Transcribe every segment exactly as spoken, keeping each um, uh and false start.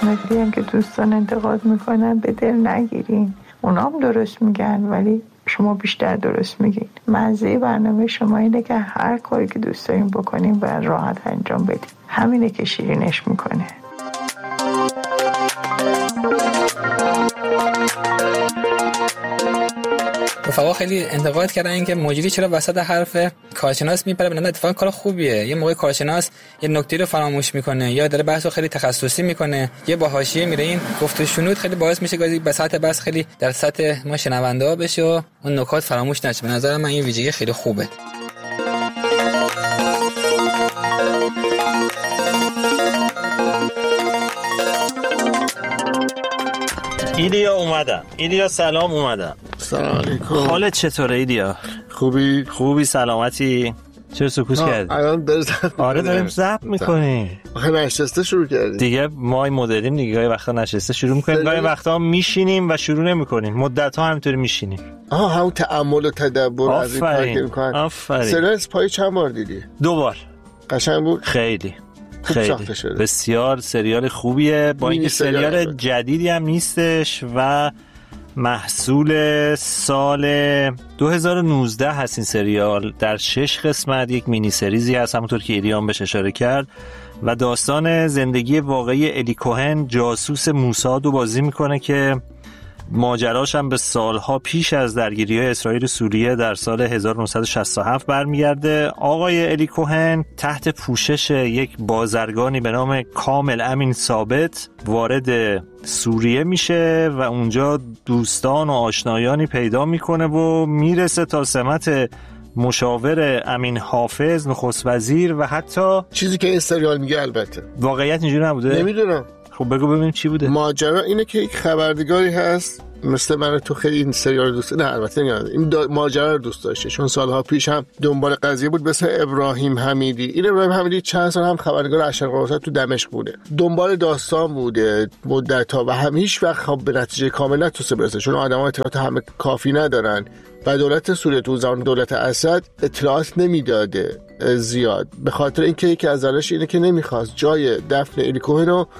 مدلی هم که دوستان انتقاد میکنن به دل نگیرین، اونا هم درست میگن ولی شما بیشتر درست میگین. مزه برنامه شما اینه که هر کاری که دوست دارین بکنین باید راحت انجام بدین، همینه که شیرینش میکنه. رفقا خیلی انتقاد کردن این که مجری چرا وسط حرف کارشناس میپره. بنابراین اتفاقا کار خوبیه. یه موقع کارشناس یه نکته رو فراموش میکنه یا داره بحثو خیلی تخصصی میکنه، یه با حاشیه میره، این گفت و شنود خیلی باعث میشه که به سطح بس خیلی در سطح ما شنونده ها بشه و اون نکات فراموش نشه. به نظر من این ویژگی خیلی خوبه. ایلیا اومدم. ایلیا سلام. اومدم. سلام علیکم. حالت چطوره ایلیا؟ خوبی؟ خوبی سلامتی؟ چرا سکوت کردی؟ الان در ضبط. آره داریم ضبط میکنیم. آخه نشسته شروع کردیم دیگه. ما این مدلیم دیگه، گاهی وقتا نشسته شروع میکنیم، گاهی وقتا میشینیم و شروع نمیکنیم. مدت ها همینطوری میشینیم. آها همون تأمل و تدبر از این کار که میکنن. آفرین. سریال اسپای چند بار دیدی؟ دو بار. قشنگ بود؟ خیلی خیلی بسیار سریال خوبیه، با اینکه سریال, سریال جدیدی هم نیستش و محصول سال دو هزار و نوزده هست. این سریال در شش قسمت یک مینی سریزی هست، همونطور که ایلیان بهش اشاره کرد، و داستان زندگی واقعی الی کوهن، جاسوس موساد رو بازی میکنه که ماجراش هم به سالها پیش از درگیری‌های اسرائیل و سوریه در سال هزار و نهصد و شصت و هفت برمیگرده. آقای الی کوهن تحت پوشش یک بازرگانی به نام کامل امین ثابت وارد سوریه میشه و اونجا دوستان و آشنایانی پیدا میکنه و میرسه تا سمت مشاور امین حافظ، نخست وزیر، و حتی چیزی که این سریال میگه. البته واقعیت اینجوری نبوده؟ نمیدونم. خب بگو ببینیم چی بوده. ماجرا اینه که یک خبرنگاری هست مثل من، تو خیلی این سریال دوست نه البته نه این دا... ماجرا رو دوست داشته، چون سالها پیش هم دنبال قضیه بود. مثل ابراهیم حمیدی. این ابراهیم حمیدی چند سال هم خبرنگار اشرق الاوسط تو دمشق بوده، دنبال داستان بوده مدت‌ها و هم هیچ وقت خب به نتیجه کامل نتونسته برسه، چون آدم‌ها اطلاعات همه کافی ندارن و دولت سوریه تو زمان دولت اسد اطلاعات نمیداده زیاد، به خاطر اینکه یکی از دلایلش اینه که نمیخواست جای دفن الی کوهن رو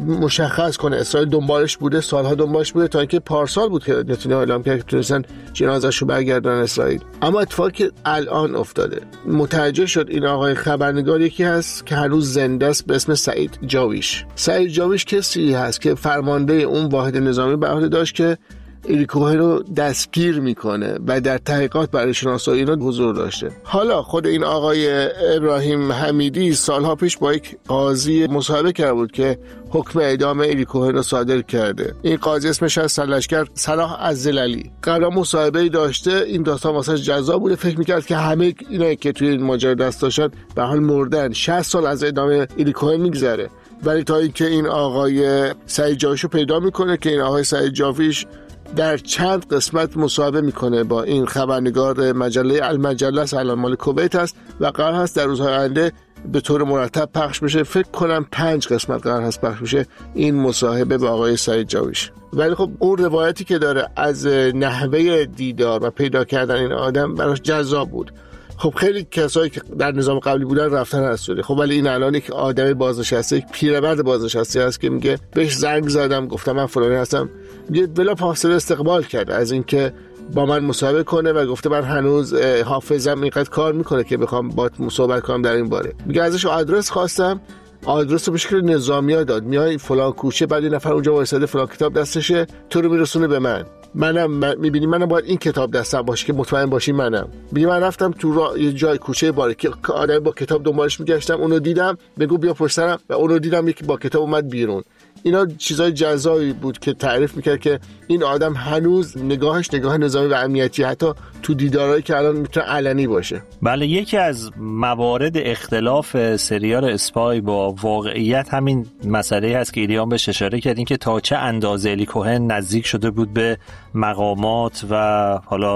مشخص کنه. اسرائیل دنبالش بوده، سالها دنبالش بوده، تا اینکه پارسال بود که نتونیاهو اعلام کرد که تونستن جنازه‌شو برگردونن اسرائیل. اما اتفاقی که الان افتاده، متوجه شد این آقای خبرنگار یکی هست که هنوز زنده است به اسم سعید جاویش. سعید جاویش کسی هست که فرمانده اون واحد نظامی به عهده داشت که الی کوهن رو دستگیر میکنه و در تحقیقات برای شناسایی اینا حضور داشته. حالا خود این آقای ابراهیم حمیدی سالها پیش با یک قاضی مصاحبه کرده بود که حکم اعدام الی کوهن رو صادر کرده. این قاضی اسمش از سرلشکر صلاح الزلالی. قرار مصاحبه‌ای داشته، این داستان واسش جذاب بوده، فکر میکرد که همه اینایی که توی این ماجرا دست داشتن به حال مردن. شصت سال از اعدام الی کوهن میگذره، ولی تا اینکه این آقای سعید جاویش رو پیدا میکنه که این آقای سعید جاویش در چند قسمت مصاحبه میکنه با این خبرنگار مجله المجله، الان مال کویت است و قرار هست در روزهای آینده به طور مرتب پخش بشه. فکر کنم پنج قسمت قرار هست پخش بشه این مصاحبه با آقای سعید جاویش. ولی خب اون روایتی که داره از نحوه دیدار و پیدا کردن این آدم براش جذاب بود. خب خیلی کسایی که در نظام قبلی بودن رفتن از سوریه. خب ولی این الان یک آدم بازنشسته، یک پیرمرد بازنشسته است که میگه بهش زنگ زدم گفتم من فلانی هستم، میگه بلا فاصله استقبال کرد از اینکه با من مصاحبه کنه و گفته من هنوز حافظم اینقدر کار میکنه که بخوام با صحبت کنم در این باره. میگه ازش آدرس خواستم، آدرس رو به شکل نظامی‌ها داد، میای فلان کوچه، بعد این نفر اونجا وایساده فلان کتاب دستشه، تو رو میرسونه به من. منم من میبینی منم باید این کتاب دستم باشه که مطمئن باشی منم. میگه من رفتم تو را... یه جای کوچه باره که آدم با کتاب دنبالش میگشتم، اونو دیدم، بگو بیا پشت سرم، و اونو دیدم یکی با کتاب اومد بیرون. اینا چیزای جذابی بود که تعریف میکرد که این آدم هنوز نگاهش نگاه نظامی و امنیتی، حتی تو دیدارهایی که الان میتونه علنی باشه. بله، یکی از موارد اختلاف سریال اسپای با واقعیت همین مسئله هست که ایلیان بهش اشاره کرد، این که تا چه اندازه الی کوهن نزدیک شده بود به مقامات و حالا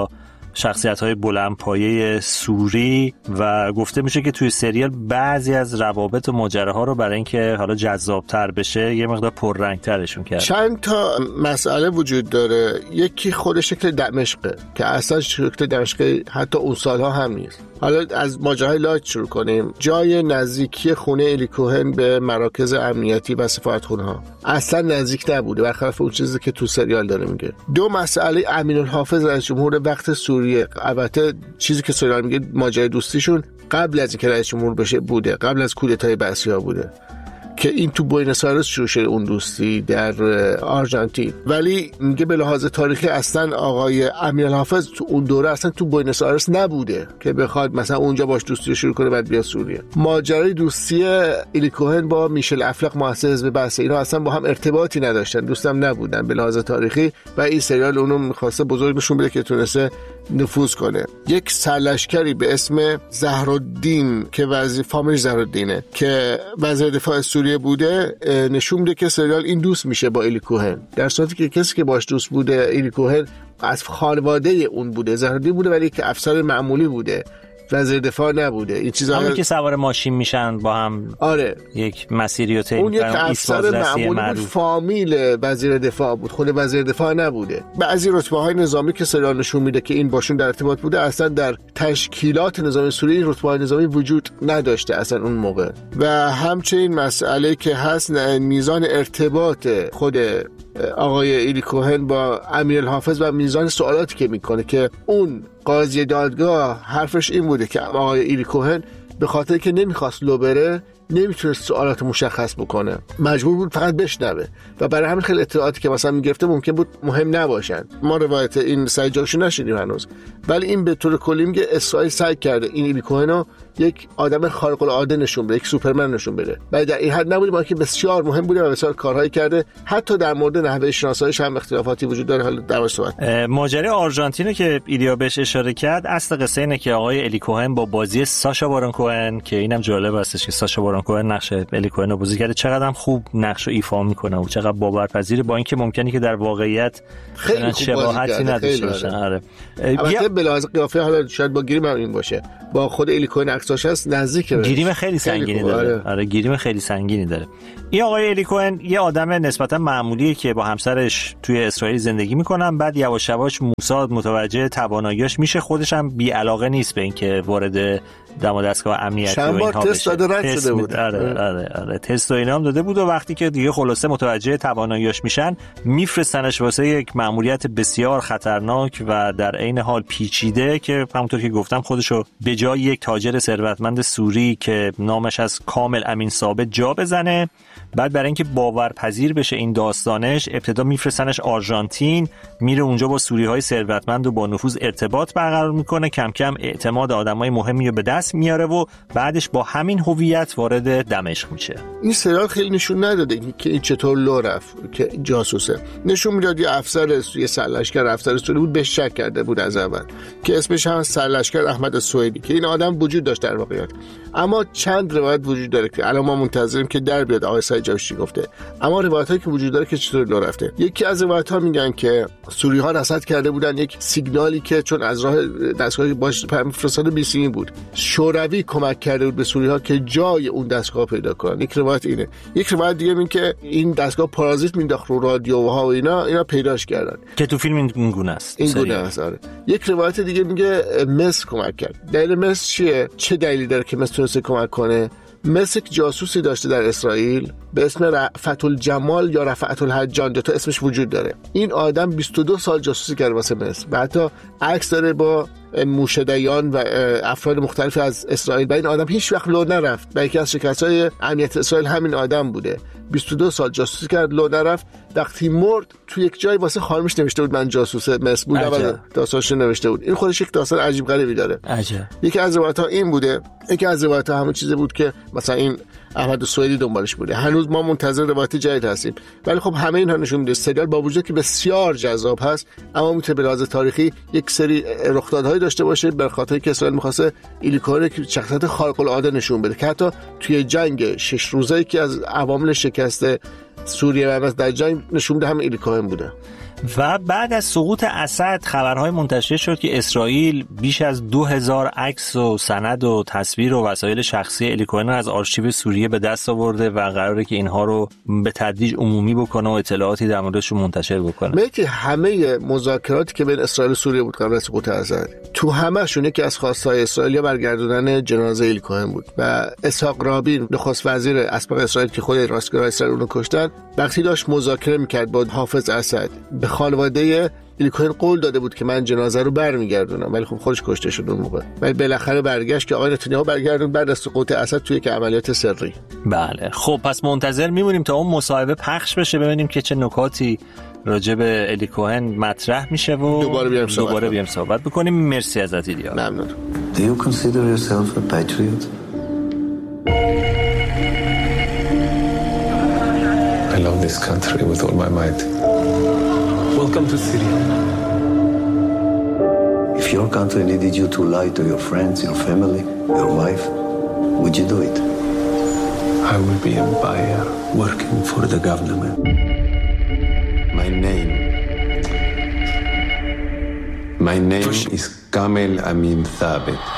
شخصیت‌های بلندپایه سوری و گفته میشه که توی سریال بعضی از روابط و ماجراها رو برای اینکه حالا جذاب‌تر بشه یه مقدار پررنگ‌ترشون کرد. چند تا مسئله وجود داره. یکی خود شکل دمشقه که اصلا شکل دمشق حتی اون سالها هم نیست. حالا از ماجراهای لایت شروع کنیم. جای نزدیکی خونه الی کوهن به مراکز امنیتی و سفارتخونه‌ها اصلا نزدیک نبوده، برخلاف اون چیزی که تو سریال داره میگه. دو مسئله امین‌الحافظ رئیس جمهور وقت سوریه، البته چیزی که سریال میگه ماجرای دوستیشون قبل از اینکه رئیس جمهور بشه بوده، قبل از کودتای بعثی‌ها بوده که این تو بوئنوس آیرس شروع شده اون دوستی در آرژانتین. ولی میگه به لحاظ تاریخی اصلا آقای امیرالحافظ تو اون دوره اصلا تو بوئنوس آیرس نبوده که بخواد مثلا اونجا باش دوستی رو شروع کنه بعد بیاد سوریه. ماجرای دوستی الی کوهن با میشل افلق مؤسس حزب بعث اینا اصلا با هم ارتباطی نداشتن، دوستم نبودن به لحاظ تاریخی و این سریال اونو می‌خواسته بزرگ نشون بده که تونسته نفوذ کنه. یک سرلشکری به اسم زهرالدین که وزیر فامیل زهرالدینه که وزیر دفاع سوریه بوده نشون میده که سریال این دوست میشه با الی کوهن، در صورتی که کسی که باش دوست بوده الی کوهن از خانواده اون بوده، زهرالدین بوده ولی که افسر معمولی بوده، وزیر دفاع نبوده. این چیزا همون که سوار ماشین میشن با هم آره یک مسیری رو طی اون یک می‌کنن. افسر معمولی بود، فامیل وزیر دفاع بود، خود وزیر دفاع نبوده. بعضی رتبه‌های نظامی که سریال نشون میده که این باشون در ارتباط بوده اصلا در تشکیلات نظامی سوریه این رتبه‌های نظامی وجود نداشته اصلا اون موقع. و همچنین مسئله که هست میزان ارتباط خود آقای الی کوهن با امیرالحافظ و میزان سوالاتی که میکنه که اون قاضی دادگاه حرفش این بوده که آقای الی کوهن به خاطر که نمیخواست لو بره نمیتونست سوالات مشخص بکنه، مجبور بود فقط بشنوه و برای همین خیلی اطلاعاتی که مثلا میگرفته ممکن بود مهم نباشن. ما روایت این سعی جاکشو نشنیدیم هنوز، ولی این به طور کلی میگه اسرائیل سعی کرده این الی کوهنو یک آدم خارق العاده نشون بده، یک سوپرمن نشون بده. ولی در این حد نبوده، با اینکه بسیار مهم بوده و بسیار کارهایی کرده. حتی در مورد نحوه شناساییش هم اختلافاتی وجود داره. حالا در صحبت ماجرای آرژانتین که ایلیا بهش اشاره کرد، اصل قصه اینه که آقای الی کوهن با بازی ساشا بارون کوهن که اینم جالب هستش که ساشا بارون کوهن نقش الی کوهن رو بازی کرده، چقدر هم خوب نقش رو ایفا میکنه و چقدر باورپذیره، با اینکه ممکنه که در واقعیت خیلی شباهتی نداشته باشه. آره البته به لحاظ قیافه حالا شاید با گریم هم این باشه، با خود الی کوهن عکساش هست نزدیکه، گریم خیلی سنگینی داره. آره گریم خیلی سنگینی داره. این آقای الی کوهن یه آدم نسبتا معمولیه که با همسرش توی اسرائیل زندگی میکنن، بعد یواش یواش موساد متوجه تواناییاش میشه، خودش هم بی علاقه نیست به اینکه وارد دم دستگاه امنیتی و اینها بشه. تست داده رد شده بود. آره آره آره تست و اینا هم داده بود و وقتی که دیگه خلاصه متوجه تواناییاش میشن میفرستنش واسه یک مأموریت بسیار خطرناک و در عین حال پیچیده که همونطور که گفتم خودشو به جای یک تاجر ثروتمند سوری که نامش از کامل امین ثابت جا بزنه. بعد برای اینکه باورپذیر بشه این داستانش ابتدا میفرستنش آرژانتین، میره اونجا با سوری‌های ثروتمند و با نفوذ ارتباط برقرار میکنه، کم کم اعتماد آدمای مهمی رو به دست میاره و بعدش با همین هویت وارد دمشق میشه. این سریال خیلی نشون نداده که این چطور لو رفت که جاسوسه. نشون میداد یه افسر سوری سرلشکر افسر سوری بود، به شک کرده بود از اول که اسمش هم سرلشکر احمد السویدی که این آدم وجود داشت در واقعیت. اما چند روایت وجود داره که الان ما منتظریم که در بیاد آقای سعید جاکشی گفته. اما روایتایی که وجود داره که چطور لو رفته. یکی از روایت‌ها میگن که سوری‌ها رصد کرده بودن یک سیگنالی که چون از راه دستگاهی باش فرستاده بی‌سی بود، شوروی کمک کرده بود به سوری‌ها که جای اون دستگاه پیدا کنن. یک روایت اینه. یک روایت دیگه میگه که این دستگاه پارازیت مینداخت رو رادیوها و اینا اینا پیداش کردن که تو فیلم این گونه است. این گونه است. آره. یک روایت دیگه میگه مصر کمک کرد. دلیل مصر چیه؟ چه دلیلی داره که مصر تونسته کمک کنه؟ مصر جاسوسی داشته در اسرائیل به اسم رفعت الجمال یا رفعت الحجان، دو تا اسمش وجود داره. این آدم بیست و دو سال جاسوسی کرده واسه مصر و حتی عکس داره با موشدیان و افراد مختلفی از اسرائیل و این آدم هیچ وقت لو نرفت. و یکی از شکست‌های امنیت اسرائیل همین آدم بوده. بیست و دو سال جاسوسی کرد، لو نرفت. وقتی مرد تو یک جای واسه خانمش نوشته بود من جاسوس مصر بودم و داستانش نوشته بود. این خودش یک داستان عجیب غریبی داره. عجب. یکی از روایت‌ها این بوده. یکی از روایت‌ها همون چیزی بود که مثلا این احمد السویدی دنبالش بوده. هنوز ما منتظر روایت جدید هستیم. ولی خب همه اینها نشون میده سریال با وجود که بسیار جذاب هست اما میتونه به لحاظ تاریخی یک سری رخدادهایی داشته باشه به خاطر که اسرائیل می‌خواسته الی کوهن که شخصیت خارق العاده نشون بده که حتی توی جنگ شش روزه‌ای که از عوامل شکست سوریه و در جنگ نشون میده هم الی کوهن بوده. و بعد از سقوط اسد خبرهای منتشر شد که اسرائیل بیش از دو هزار عکس و سند و تصویر و وسایل شخصی الی کوهن رو از آرشیو سوریه به دست آورده و قراره که اینها رو به تدریج عمومی بکنه و اطلاعاتی در موردش منتشر بکنه. میگه همه مذاکراتی که بین اسرائیل و سوریه بود قبل از سقوط اسد، تو همه‌شون یکی از خواستهای اسرائیل برگردوندن جنازه الی کوهن بود و اسحاق رابین نخست وزیر اسبق اسرائیل که خود راستگرای اسرائیل اون رو کشتن، وقتی داشت مذاکره می‌کرد با حافظ اسد به خانواده الی کوهن قول داده بود که من جنازه رو برمیگردونم، ولی خب خودش کشته شد اون موقع. ولی بالاخره برگشت که آقای نتانیاهو برگردون بعد از سقوط اسد توی یک عملیات سری. بله خب پس منتظر میمونیم تا اون مصاحبه پخش بشه ببینیم که چه نکاتی راجع به الی کوهن مطرح میشه و دوباره بیام صحبت دوباره بیام صحبت بکنیم. مرسی ازت ایلیا. ممنون. Do you consider yourself a patriot? I love this country with all my might. Welcome to Syria. If your country needed you to lie to your friends, your family, your wife, would you do it? I will be a buyer working for the government. My name. My name is Kamel Amin Thabit.